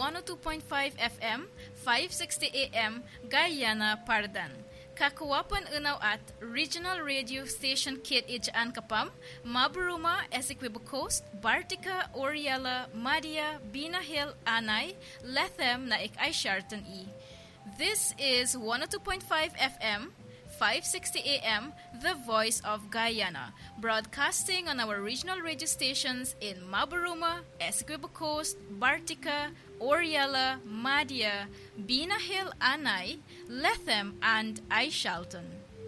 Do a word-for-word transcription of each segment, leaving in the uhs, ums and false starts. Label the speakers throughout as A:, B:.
A: one oh two point five F M, five sixty A M, Guyana, Pardan. Kakuwapan unaw at Regional Radio Station Kit Ijaan Kapam, Maburuma, Essequibo Coast, Bartica, Oriela, Madia, Bina Hill, Anay, Lethem na ik ay Sharton E. This is one oh two point five F M, five sixty A M, The Voice of Guyana, broadcasting on our regional radio stations in Maburuma, Essequibo Coast, Bartica, Oriela, Madia, Bina Hill, Anay, Lethem, and Aishalton.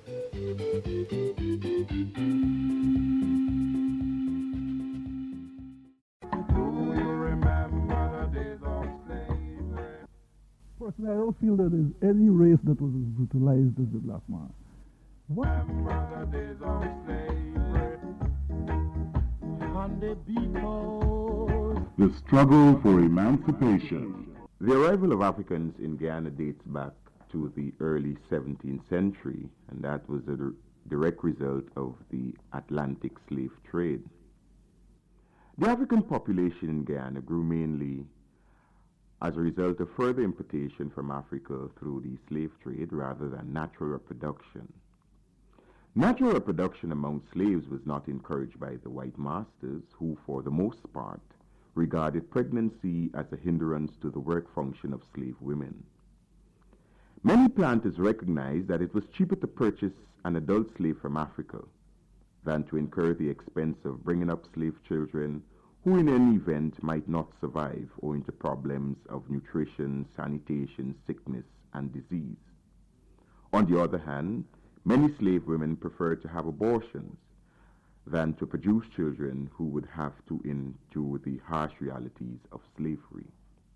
B: Personally, I don't feel that there's any race that was as brutalized as the black man. What?
C: Remember the days of slavery and the because
D: The struggle for emancipation.
E: The arrival of Africans in Guyana dates back to the early seventeenth century, and that was a direct result of the Atlantic slave trade. The African population in Guyana grew mainly as a result of further importation from Africa through the slave trade rather than natural reproduction. Natural reproduction among slaves was not encouraged by the white masters, who, for the most part, regarded pregnancy as a hindrance to the work function of slave women. Many planters recognized that it was cheaper to purchase an adult slave from Africa than to incur the expense of bringing up slave children who in any event might not survive owing to problems of nutrition, sanitation, sickness, and disease. On the other hand, many slave women preferred to have abortions than to produce children who would have to endure the harsh realities of slavery.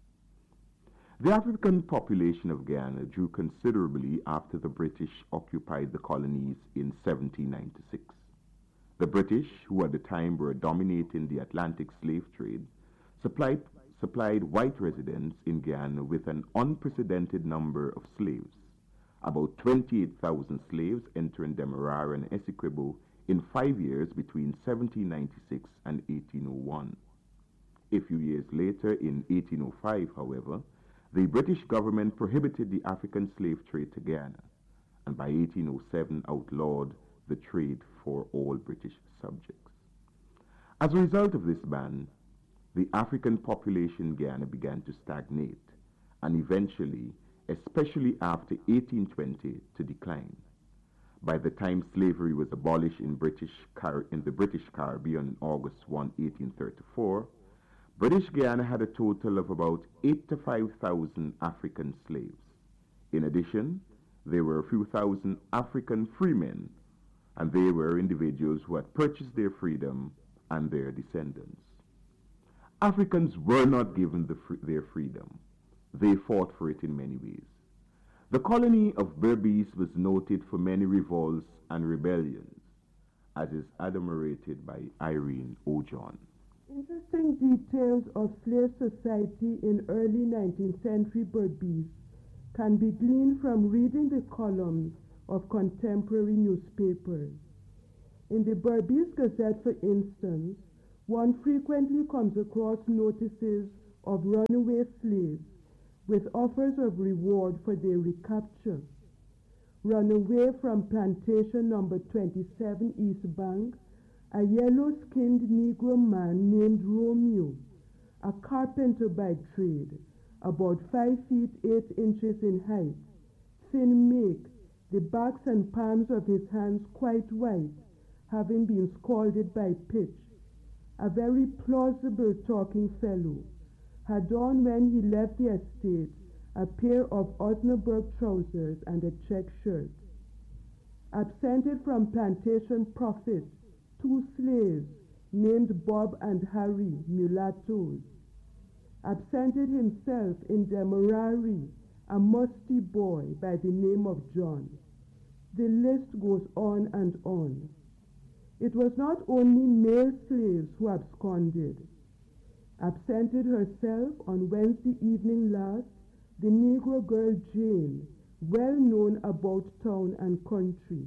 E: The African population of Guyana grew considerably after the British occupied the colonies in seventeen ninety-six. The British, who at the time were dominating the Atlantic slave trade, supplied, supplied white residents in Guyana with an unprecedented number of slaves, about twenty-eight thousand slaves entering Demerara and Essequibo in five years between seventeen ninety-six and eighteen oh one. A few years later, in eighteen oh five, however, the British government prohibited the African slave trade to Guyana, and by eighteen oh seven outlawed the trade for all British subjects. As a result of this ban, the African population in Guyana began to stagnate, and eventually, especially after eighteen twenty, to decline. By the time slavery was abolished in, British Car- in the British Caribbean on August first, eighteen thirty-four, British Guyana had a total of about eighty-five thousand African slaves. In addition, there were a few thousand African freemen, and they were individuals who had purchased their freedom and their descendants. Africans were not given the fr- their freedom. They fought for it in many ways. The colony of Berbice was noted for many revolts and rebellions, as is adumerated by Irene Ojon.
F: Interesting details of slave society in early nineteenth century Berbice can be gleaned from reading the columns of contemporary newspapers. In the Berbice Gazette, for instance, one frequently comes across notices of runaway slaves with offers of reward for their recapture. Runaway from plantation number twenty-seven East Bank, a yellow-skinned Negro man named Romeo, a carpenter by trade, about five feet eight inches in height, thin make, the backs and palms of his hands quite white, having been scalded by pitch. A very plausible talking fellow, had on when he left the estate a pair of Osnaburg trousers and a check shirt. Absented from plantation profit, two slaves named Bob and Harry, mulattoes. Absented himself in Demerara, a musty boy by the name of John. The list goes on and on. It was not only male slaves who absconded. Absented herself on Wednesday evening last, the Negro girl Jane, well known about town and country.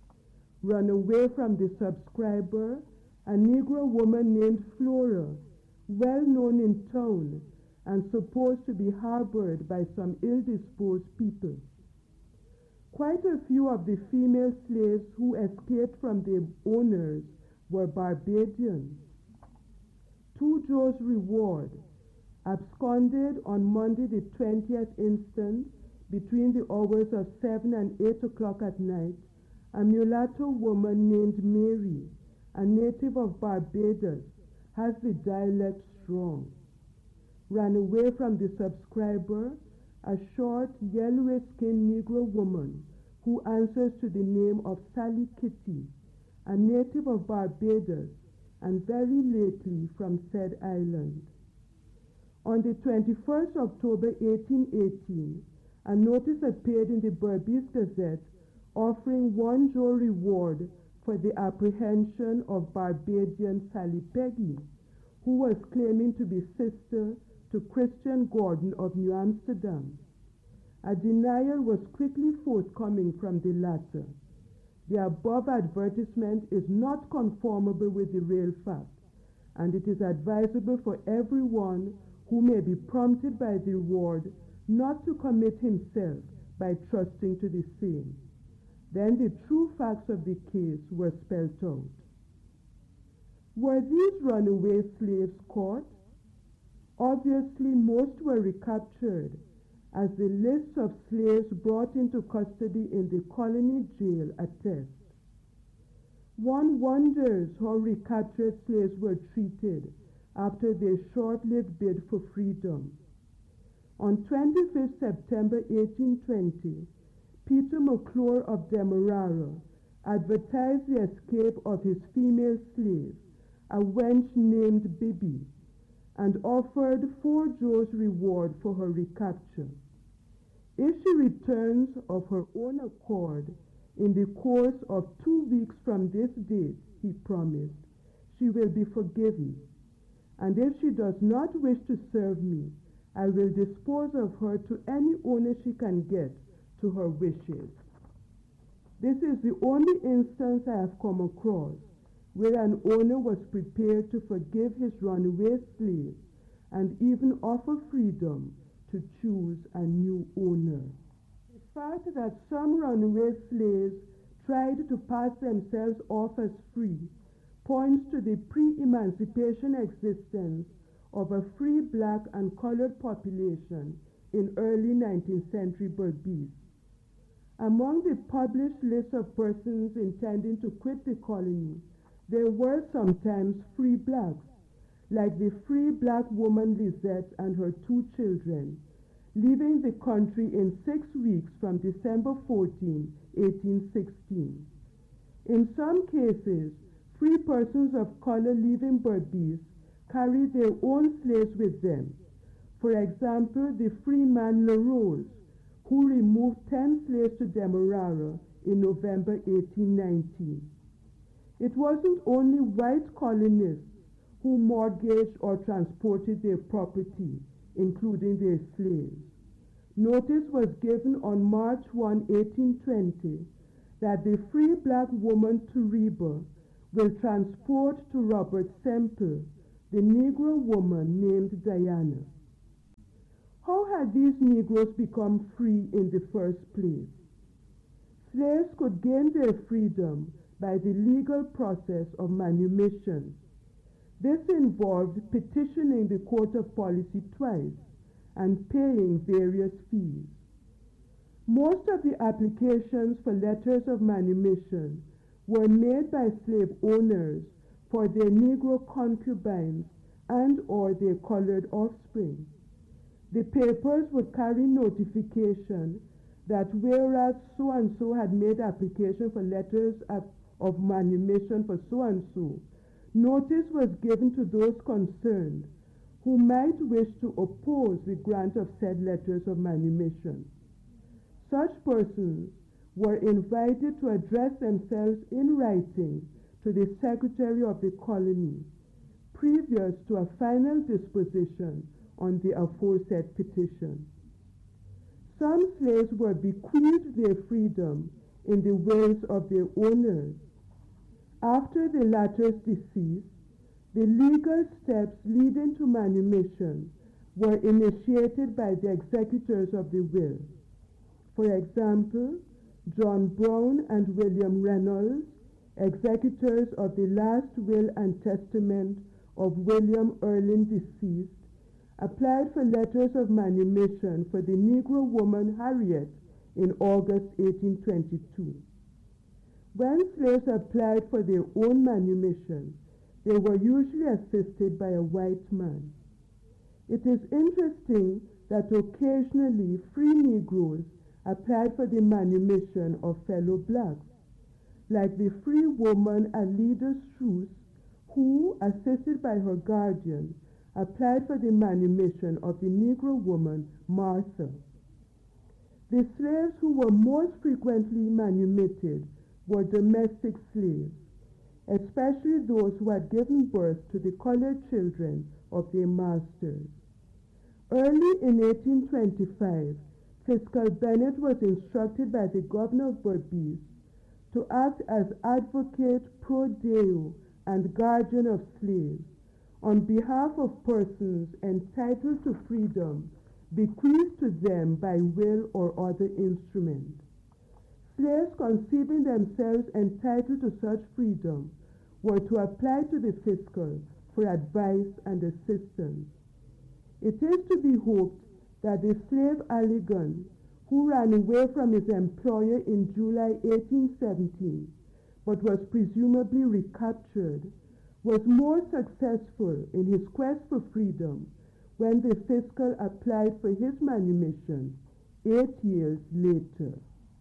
F: Run away from the subscriber, a Negro woman named Flora, well known in town, and supposed to be harbored by some ill-disposed people. Quite a few of the female slaves who escaped from their owners were Barbadians. Two Joe's Reward absconded on Monday the twentieth instant between the hours of seven and eight o'clock at night. A mulatto woman named Mary, a native of Barbados, has the dialect strong, ran away from the subscriber, a short, yellowish-skinned Negro woman who answers to the name of Sally Kitty, a native of Barbados, and very lately from said island. On the twenty-first of October eighteen eighteen, a notice appeared in the Berbice Gazette offering one Joe reward for the apprehension of Barbadian Sally Peggy, who was claiming to be sister to Christian Gordon of New Amsterdam. A denial was quickly forthcoming from the latter. The above advertisement is not conformable with the real fact, and it is advisable for everyone who may be prompted by the reward not to commit himself by trusting to the same. Then the true facts of the case were spelled out. Were these runaway slaves caught? Obviously, most were recaptured, as the list of slaves brought into custody in the colony jail attest. One wonders how recaptured slaves were treated after their short-lived bid for freedom. On twenty-fifth September eighteen twenty, Peter McClure of Demerara advertised the escape of his female slave, a wench named Bibi, and offered four Joe's reward for her recapture. If she returns of her own accord in the course of two weeks from this date, he promised, she will be forgiven. And if she does not wish to serve me, I will dispose of her to any owner she can get to her wishes. This is the only instance I have come across where an owner was prepared to forgive his runaway slave and even offer freedom to choose a new owner. The fact that some runaway slaves tried to pass themselves off as free points to the pre-emancipation existence of a free black and colored population in early nineteenth century Berbice. Among the published list of persons intending to quit the colony, there were sometimes free blacks, like the free black woman Lisette and her two children, leaving the country in six weeks from December fourteenth, eighteen sixteen. In some cases, free persons of color leaving Berbice carried their own slaves with them. For example, the free man LaRose, who removed ten slaves to Demerara in November eighteen nineteen. It wasn't only white colonists who mortgaged or transported their property, including their slaves. Notice was given on March first, eighteen twenty, that the free black woman Turiba will transport to Robert Semple the Negro woman named Diana. How had these Negroes become free in the first place? Slaves could gain their freedom by the legal process of manumission. This involved petitioning the Court of Policy twice and paying various fees. Most of the applications for letters of manumission were made by slave owners for their Negro concubines and or their colored offspring. The papers would carry notification that whereas so-and-so had made application for letters of, of manumission for so-and-so, notice was given to those concerned who might wish to oppose the grant of said letters of manumission. Such persons were invited to address themselves in writing to the Secretary of the Colony, previous to a final disposition on the aforesaid petition. Some slaves were bequeathed their freedom in the wills of their owners. After the latter's decease, the legal steps leading to manumission were initiated by the executors of the will. For example, John Brown and William Reynolds, executors of the last will and testament of William Erlin deceased, applied for letters of manumission for the Negro woman Harriet in August eighteen twenty-two. When slaves applied for their own manumission, they were usually assisted by a white man. It is interesting that occasionally free Negroes applied for the manumission of fellow blacks, like the free woman Alida Struce, who, assisted by her guardian, applied for the manumission of the Negro woman Martha. The slaves who were most frequently manumitted were domestic slaves, especially those who had given birth to the colored children of their masters. Early in eighteen twenty-five, Fiscal Bennett was instructed by the governor of Berbice to act as advocate pro deo and guardian of slaves on behalf of persons entitled to freedom bequeathed to them by will or other instrument. Slaves conceiving themselves entitled to such freedom were to apply to the fiscal for advice and assistance. It is to be hoped that the slave Allegan, who ran away from his employer in July eighteen seventeen, but was presumably recaptured, was more successful in his quest for freedom when the fiscal applied for his manumission eight years later.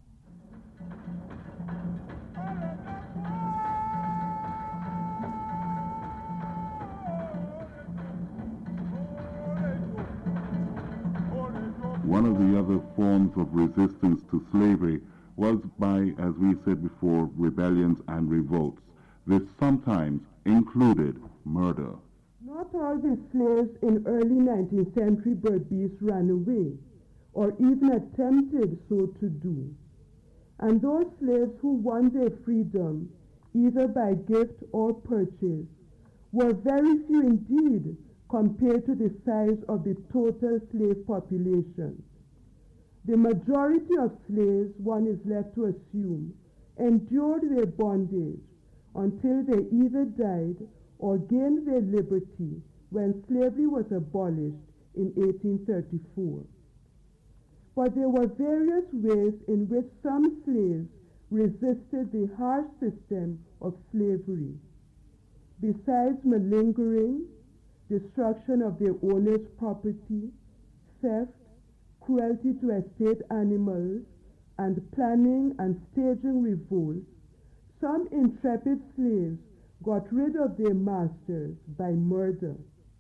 D: One of the other forms of resistance to slavery was by, as we said before, rebellions and revolts. This sometimes included murder.
F: Not all the slaves in early nineteenth century Berbice ran away, or even attempted so to do. And those slaves who won their freedom, either by gift or purchase, were very few indeed compared to the size of the total slave population. The majority of slaves, one is left to assume, endured their bondage until they either died or gained their liberty when slavery was abolished in eighteen thirty-four. But there were various ways in which some slaves resisted the harsh system of slavery. Besides malingering, destruction of their owner's property, theft, cruelty to estate animals, and planning and staging revolts, some intrepid slaves got rid of their masters by murder.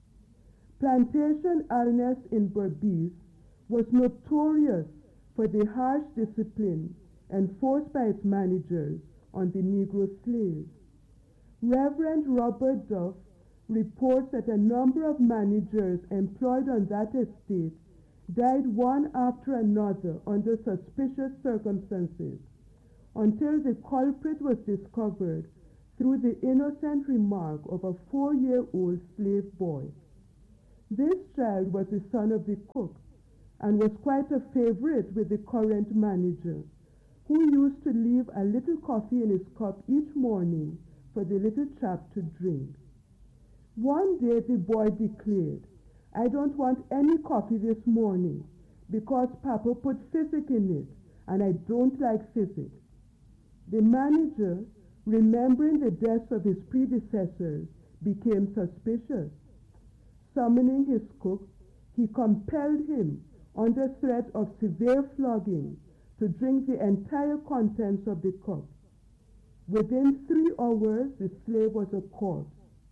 F: Plantation Alness in Berbice was notorious for the harsh discipline enforced by its managers on the Negro slaves. Reverend Robert Duff reports that a number of managers employed on that estate died one after another under suspicious circumstances until the culprit was discovered through the innocent remark of a four-year-old slave boy. This child was the son of the cook and was quite a favorite with the current manager, who used to leave a little coffee in his cup each morning for the little chap to drink. One day the boy declared, "I don't want any coffee this morning because Papa put physic in it and I don't like physic." The manager, remembering the deaths of his predecessors, became suspicious. Summoning his cook, he compelled him, under threat of severe flogging, to drink the entire contents of the cup. Within three hours, the slave was a corpse.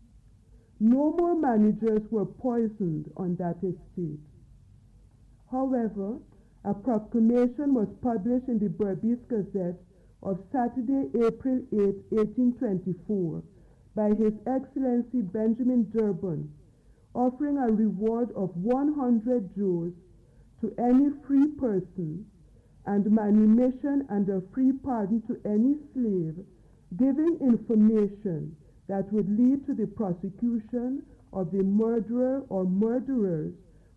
F: No more managers were poisoned on that estate. However, a proclamation was published in the Berbice Gazette of Saturday, April eighth, eighteen twenty-four, by His Excellency Benjamin Durbin, offering a reward of one hundred Joes to any free person, and manumission and a free pardon to any slave, giving information that would lead to the prosecution of the murderer or murderers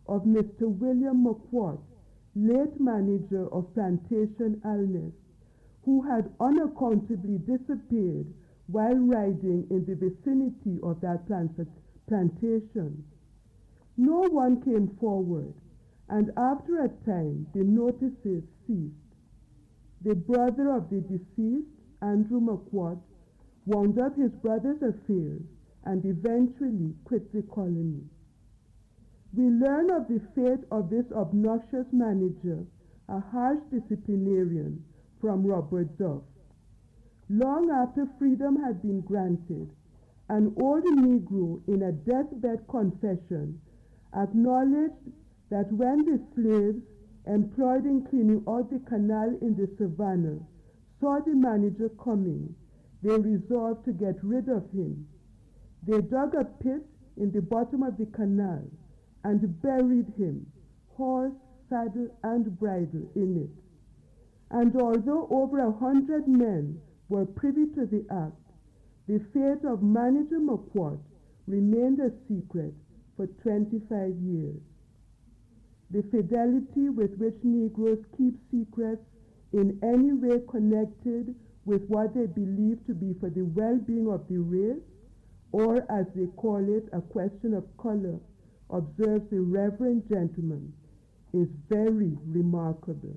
F: of Mister William McQuart, late manager of Plantation Alness, who had unaccountably disappeared while riding in the vicinity of that plantation. No one came forward, and after a time the notices ceased. The brother of the deceased, Andrew McQuart, wound up his brother's affairs and eventually quit the colony. We learn of the fate of this obnoxious manager, a harsh disciplinarian, from Robert Duff. Long after freedom had been granted, an old Negro in a deathbed confession acknowledged that when the slaves employed in cleaning out the canal in the savannah saw the manager coming, they resolved to get rid of him. They dug a pit in the bottom of the canal and buried him, horse, saddle, and bridle in it. And although over a hundred men were privy to the act, the fate of Manager McQuart remained a secret for twenty-five years. The fidelity with which Negroes keep secrets in any way connected with what they believe to be for the well-being of the race, or as they call it, a question of color, observes the reverend gentleman, is very remarkable.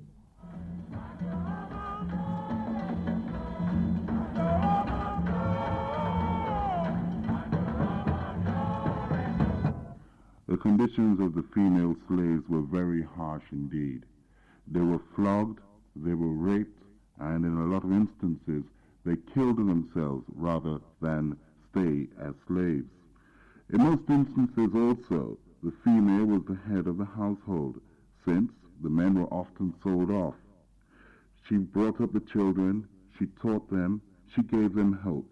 D: The conditions of the female slaves were very harsh indeed. They were flogged, they were raped, and in a lot of instances, they killed themselves rather than stay as slaves. In most instances also, the female was the head of the household, since the men were often sold off. She brought up the children, she taught them, she gave them hope.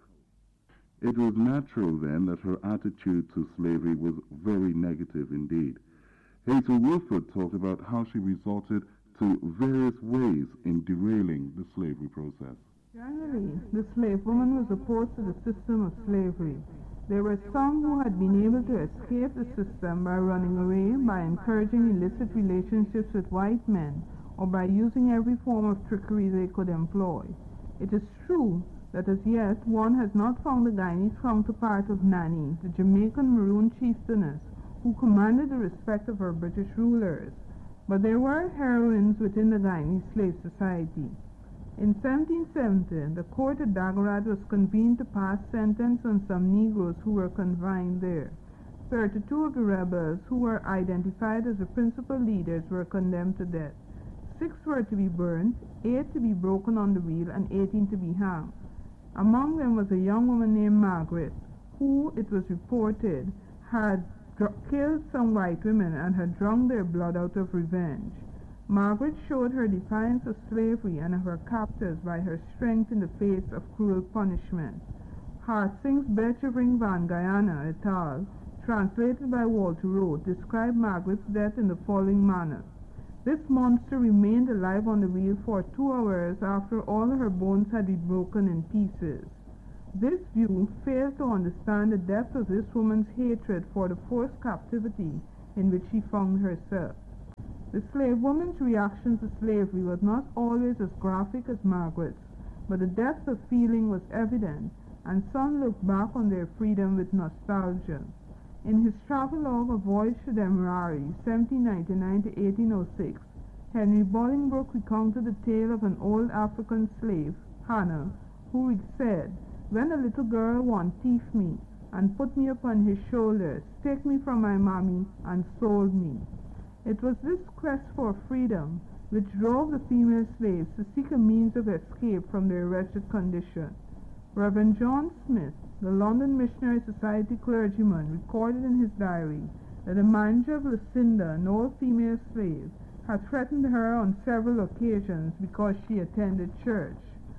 D: It was natural then that her attitude to slavery was very negative indeed. Hazel Wilford talked about how she resorted to various ways in derailing the slavery process.
G: Generally, the slave woman was opposed to the system of slavery. There were some who had been able to escape the system by running away, by encouraging illicit relationships with white men, or by using every form of trickery they could employ. It is true that as yet one has not found the Guyanese counterpart of Nanny, the Jamaican maroon chieftainess, who commanded the respect of her British rulers. But there were heroines within the Guyanese slave society. In seventeen seventy, the court at Dagorat was convened to pass sentence on some Negroes who were confined there. Thirty-two of the rebels, who were identified as the principal leaders, were condemned to death. Six were to be burned, eight to be broken on the wheel, and eighteen to be hanged. Among them was a young woman named Margaret, who, it was reported, had dr- killed some white women and had drunk their blood out of revenge. Margaret showed her defiance of slavery and of her captors by her strength in the face of cruel punishment. Hartsing's Betchevring van Guyana et al., translated by Walter Rowe, described Margaret's death in the following manner. This monster remained alive on the wheel for two hours after all her bones had been broken in pieces. This view fails to understand the depth of this woman's hatred for the forced captivity in which she found herself. The slave woman's reaction to slavery was not always as graphic as Margaret's, but the depth of feeling was evident, and some looked back on their freedom with nostalgia. In his travelogue, A Voyage to Demerary, seventeen ninety-nine to eighteen oh six, Henry Bolingbroke recounted the tale of an old African slave, Hannah, who said, "When a little girl one thief me, and put me upon his shoulders, take me from my mammy, and sold me." It was this quest for freedom which drove the female slaves to seek a means of escape from their wretched condition. Reverend John Smith, the London Missionary Society clergyman, recorded in his diary that the manager of Lucinda, an old female slave, had threatened her on several occasions because she attended church.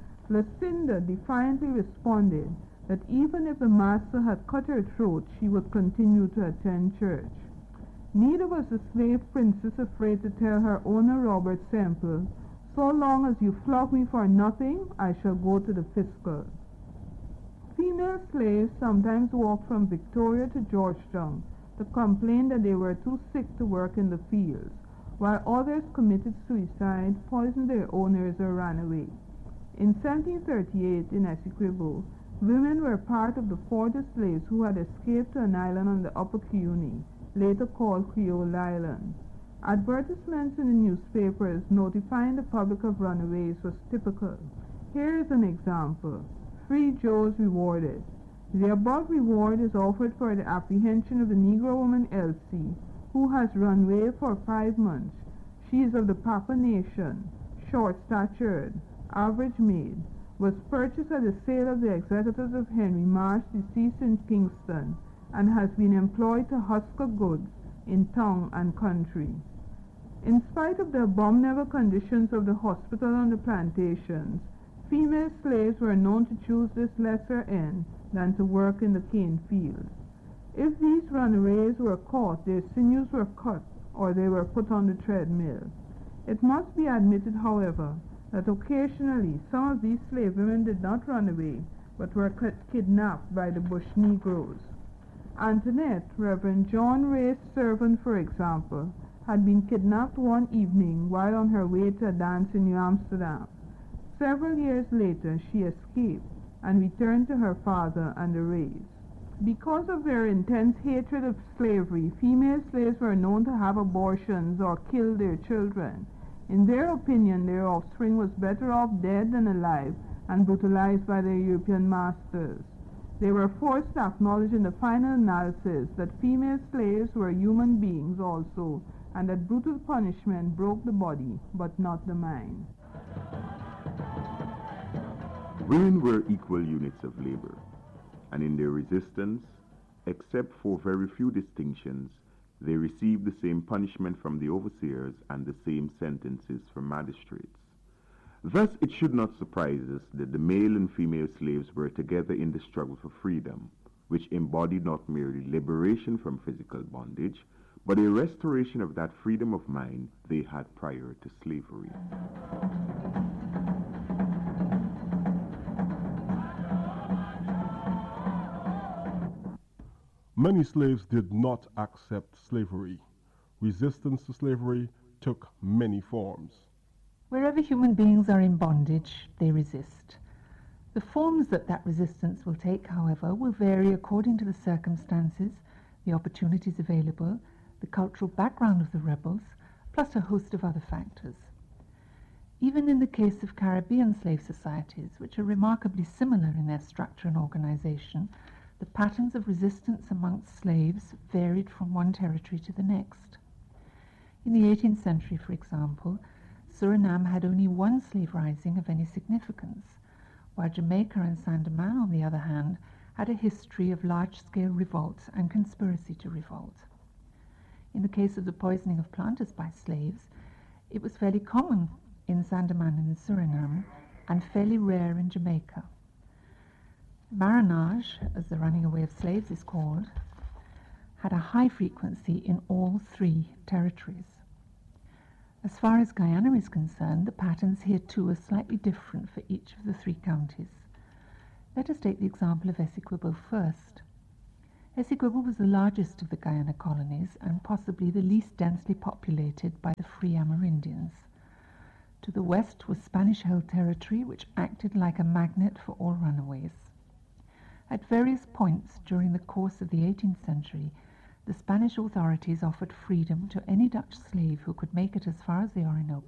G: Lucinda defiantly responded that even if the master had cut her throat, she would continue to attend church. Neither was the slave princess afraid to tell her owner, Robert Semple, "So long as you flog me for nothing, I shall go to the fiscal." Female slaves sometimes walked from Victoria to Georgetown, that complained that they were too sick to work in the fields, while others committed suicide, poisoned their owners, or ran away. In seventeen thirty-eight, in Essequibo, women were part of the forty slaves who had escaped to an island on the Upper Cuyuni, later called Creole Island. Advertisements in the newspapers notifying the public of runaways was typical. Here is an example. Free Joes rewarded. The above reward is offered for the apprehension of the Negro woman Elsie, who has run away for five months. She is of the Papa Nation, short-statured, average made, was purchased at the sale of the executors of Henry Marsh, deceased in Kingston, and has been employed to husker goods in town and country. In spite of the abominable conditions of the hospital and the plantations, female slaves were known to choose this lesser end than to work in the cane fields. If these runaways were caught, their sinews were cut, or they were put on the treadmill. It must be admitted, however, that occasionally some of these slave women did not run away, but were kidnapped by the bush Negroes. Antoinette, Reverend John Ray's servant, for example, had been kidnapped one evening while on her way to a dance in New Amsterdam. Several years later, she escaped and returned to her father and the Rays. Because of their intense hatred of slavery, female slaves were known to have abortions or kill their children. In their opinion, their offspring was better off dead than alive and brutalized by their European masters. They were forced to acknowledge in the final analysis that female slaves were human beings also, and that brutal punishment broke the body, but not the mind.
E: Women were equal units of labor, and in their resistance, except for very few distinctions, they received the same punishment from the overseers and the same sentences from magistrates. Thus, it should not surprise us that the male and female slaves were together in the struggle for freedom, which embodied not merely liberation from physical bondage, but a restoration of that freedom of mind they had prior to slavery.
C: Many slaves did not accept slavery. Resistance to slavery took many forms.
H: Wherever human beings are in bondage, they resist. The forms that that resistance will take, however, will vary according to the circumstances, the opportunities available, the cultural background of the rebels, plus a host of other factors. Even in the case of Caribbean slave societies, which are remarkably similar in their structure and organization, the patterns of resistance amongst slaves varied from one territory to the next. In the eighteenth century, for example, Suriname had only one slave rising of any significance, while Jamaica and Sandaman, on the other hand, had a history of large-scale revolts and conspiracy to revolt. In the case of the poisoning of planters by slaves, it was fairly common in Sandaman and in Suriname, and fairly rare in Jamaica. Marronage, as the running away of slaves is called, had a high frequency in all three territories. As far as Guyana is concerned, the patterns here too are slightly different for each of the three counties. Let us take the example of Essequibo first. Essequibo was the largest of the Guyana colonies and possibly the least densely populated by the free Amerindians. To the west was Spanish-held territory, which acted like a magnet for all runaways. At various points during the course of the eighteenth century, the Spanish authorities offered freedom to any Dutch slave who could make it as far as the Orinoco